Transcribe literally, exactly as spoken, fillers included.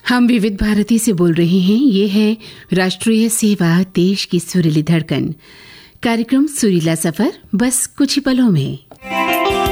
हम विविध भारती से बोल रहे हैं। ये है राष्ट्रीय सेवा, देश की सुरीली धड़कन। कार्यक्रम सुरीला सफर, बस कुछ ही पलों में।